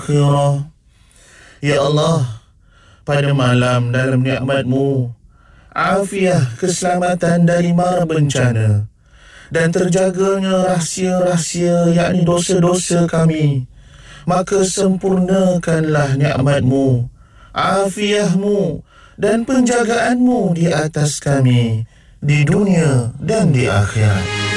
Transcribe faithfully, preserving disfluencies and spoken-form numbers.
akhirah. Ya Allah, pada malam dalam nikmat-Mu, afiah keselamatan dari mara bencana dan terjaganya rahsia-rahsia yakni dosa-dosa kami, maka sempurnakanlah nikmat-Mu, afiah-Mu dan penjagaan-Mu di atas kami di dunia dan di akhirat.